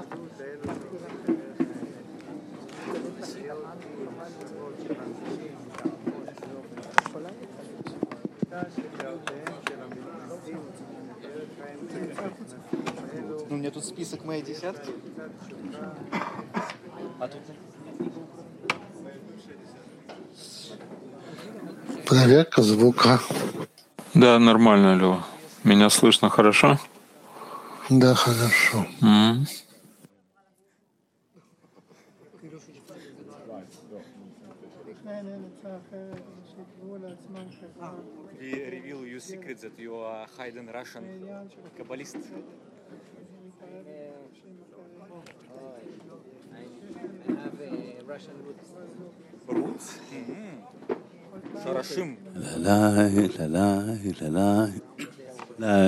Ну, у меня тут список моей десятки. А тут... Проверка звука. Да, нормально, Лева. Меня слышно хорошо? Да, хорошо. We reveal your secret that you are hidden Russian Kabbalist. I have a Russian roots. Roots? Шарашим.